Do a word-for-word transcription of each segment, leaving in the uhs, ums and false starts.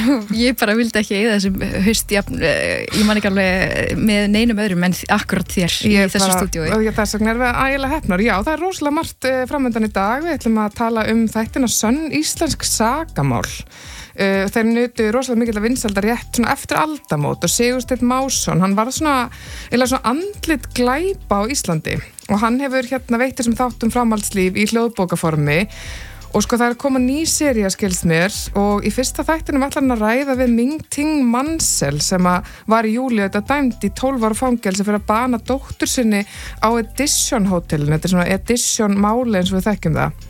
ég bara vildi ekki eða þessum haust, ég man ekki alveg með neinum öðrum en akkurat þér í ég þessu bara, stúdíói. Og þess vegna erum við ægilega heppnar. Já, það er rosalega margt framöndan í dag. Við ætlum að tala um þættina Sönn íslensk sakamál. Uh, þeir nutu rosalega mikil að vinsælda rétt svona eftir aldamót og Sigursteinn Másson, hann var svona, eða svona andlit glæpa á Íslandi og hann hefur hérna veitt þessum þáttum framhaldslíf í hljóðbókaformi og sko það er koma ný sería skilst mér og í fyrsta þættinum ætlar hann að ræða við Ming Ting Mansell sem að var í júli þetta dæmd í tólf ára fangelsi fyrir að bana dóttur sinni á Edition hótelinu, þetta er svona Edition máli eins og við þekkjum það.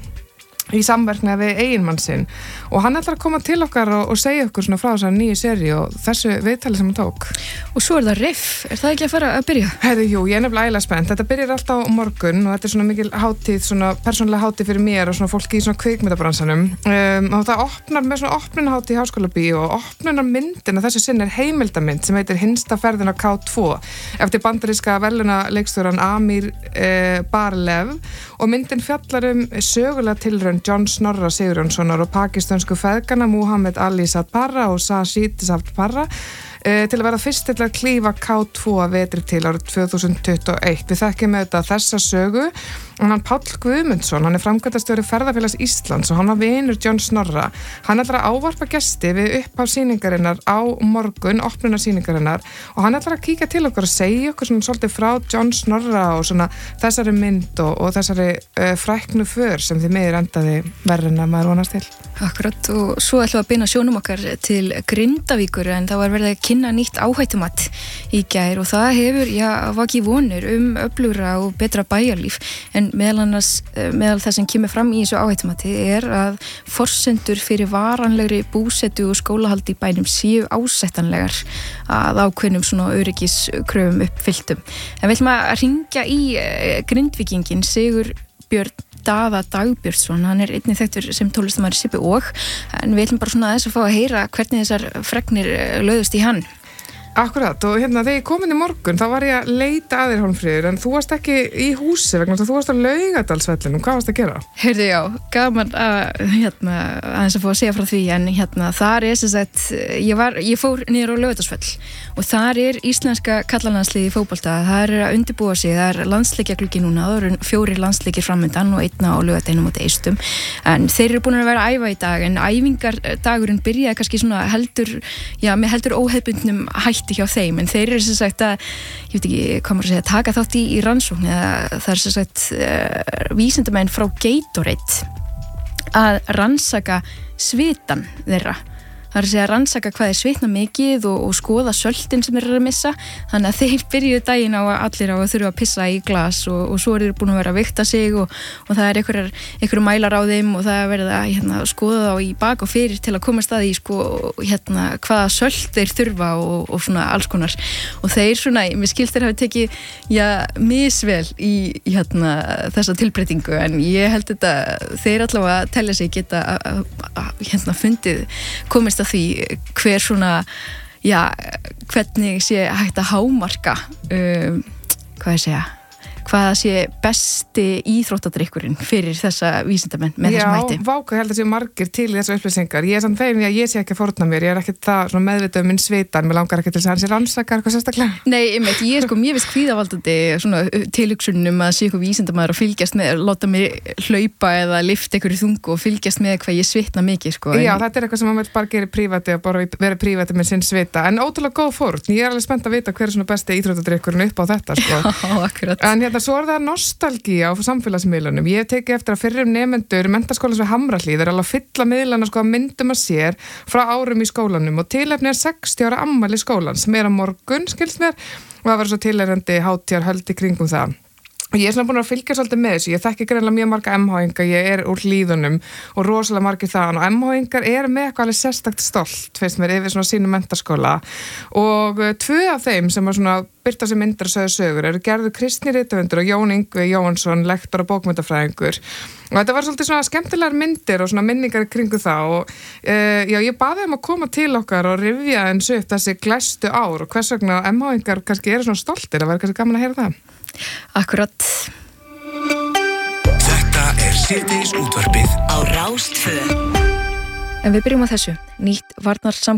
Í samverknaði við eiginmann sinn og hann ætlar að koma til okkar og, og segja okkur svona frá þessar nýju seríu og þessu viðtali sem hann tók. Og svo er það riff, er það ekki að fara að byrja? Herðu, jú, ég er nefnilega ægilega spennt. Þetta byrjar alltaf á morgun og þetta er svona mikil hátíð, svona persónulega hátíð fyrir mér og svona fólki í svona kvikmyndabransanum. Um, og það opnar með svona opnunarhátíð í Háskólabíó og opnunarmyndina þessu sinn er heimildamynd sem heitir Hinsta ferðin á K tvö eftir bandaríska verðlaunaleikstjórann Amir eh, Barlev og myndin fjallar um sögulega tilraun John Snorra Sigurjónssonar og pakistansku feðgana Muhammad Ali Sad Parra og Sajid Sad Parra uh, til að vera fyrst til að klífa K tvö að vetri til árið tvö þúsund tuttugu og eitt. Við þekkjum auðvitað þessa sögu og hann Páll Guðmundsson, hann er framkvæmdastjóri Ferðafélags Íslands og hann var vinur John Snorra. Hann ætlar að ávarpa gesti við upphaf sýningarinnar á morgun, opnunar sýningarinnar og hann ætlar að kíkja til okkur og segja okkur svona svolítið frá John Snorra og svona þessari mynd og, og þessari uh, fræknu för sem þið meður endaði verður en að maður vonast til. Akkurat og svo ætlum við að beina sjónum okkar til Grindavíkur en það var verið að kynna nýtt áhættumat í gær og það hefur, já, vakið vonir um öflugra og betra bæjarlíf en meðal annars, meðal það sem kemur fram í þessu áhættumati er að forsendur fyrir varanlegri búsetu og skólahaldi í bænum séu ásettanlegar að ákveðnum svona öryggiskröfum uppfylltum. En við ætlum að hringja í Grindvíkingin Sigur Björn Daða Dagbjörnsson, hann er einnig þekktur sem tónlistarmaður Sibbi og en við ætlum bara svona aðeins að fá að heyra hvernig þessar fregnir lögðust í hann. Akkurat, og hérna þegar ég kom inn í morgun þá var ég að leita að þér Hólmfríður en þú varst ekki í húsi vegna þú varst á Laugardalsvellinum, hvað varst að gera? Heyrðu já, gaman að hérna, aðeins að fá að segja frá því en hérna þar er sem sagt, ég, var, ég fór niður á Laugardalsvell og þar er íslenska karlalandsliðið í fótbolta, það er að undirbúa sig, það er landsleikjagluggi núna, það eru fjórir landsleikir framundan og einna á Laugardeginum og Eistum en þeir eru búin að vera að æfa í dag en æfingardagurinn byrjaði kannski svona heldur, já, með heldur óhefbundnum hætti hjá þeim, en þeir eru sem sagt að ég veit ekki, hvað maður að segja, taka þátt í, í rannsókn eða það er sem sagt uh, vísindamenn frá Gatorade að rannsaka svitan þeirra. Það er að segja að rannsaka hvað er svitna mikið og, og skoða söltin sem þeir eru að missa þannig að þeir byrjuðu daginn á að allir á að þurfa að pissa í glas og, og svo er þeir búin að vera að vikta sig og, og það er einhverjar, einhverju mælar á þeim og það er verið að hérna, skoða þá í bak og fyrir til að komast að því sko, hérna, hvaða sölt þeir þurfa og, og svona alls konar og þeir svona, mér skilst þeir hafi tekið já, misvel í hérna, þessa tilbreytingu en ég held þetta þeir allavega telja sig geta að, að, hérna, fundið komist að því hver svona já, hvernig sé hægt að hámarka um, hvað ég segja hvað sé besti íþróttadrykkurinn fyrir þessa vísindamenn með þessum hætti. Já, váka held að sé margir til þessar upplýsingar. Ég er samt fegin að ég sé ekki að fórna mér, ég er ekki það meðvitað um minn svitan, mér langar ekki til þess að hann sé rannsakar eitthvað sérstaklega. Nei, einmitt, ég er sko mjög viss kvíðavaldandi svona tilhugsunum að sé eitthvað vísindamaður að fylgjast með, láta mig hlaupa eða lyfta einhverju þungu og fylgjast með hvað ég svitna mikið sko. Já, en... þetta er eitthvað sem maður bara gerir prívæti og bara vera prívæti með sinn svita, en ótrúlega góð fórn. Ég er alveg spennt að vita hver er svona besti íþróttadrykkurinn upp á þetta sko. Já, akkurat. En hérna svo er það nostalgía á samfélagsmiðlunum. Ég hef tekið eftir að fyrrum nemendur menntaskólans við Hamrahlíð er alveg að fylla miðlana sko að myndum að sér frá árum í skólanum og tilefni er sextíu ára afmæli skólans sem er á morgun, skilst mér, og það var svo tilefnandi hátíðar höld í kringum það. Ég er svona búin að fylgja svolítið með þessu, ég þekki greinlega mjög marga M H-inga, ég er úr Hlíðunum og rosalega margir þaðan og M H-ingar er með eitthvað alveg sérstakt stolt, finnst mér, yfir svona sínum menntaskóla og tvö af þeim sem var svona byrta sem myndir og sögðu sögur eru Gerður Kristný rithöfundur og Jón Ingvi Jóhansson, lektor og bókmyndafræðingur og þetta var svolítið svona skemmtilegar myndir og svona minningar kringu það og uh, já, ég baði þeim að koma til okkar og rifja eins upp þessi glæstu ár og hvers vegna M H-ingar kannski eru svona stoltir, það væri kannski gaman að heyra það. Akkurat. Þetta er síðdegisútvarpið á Rás tvö. En við byrjum á þessu. Nýtt varnarsamkomulag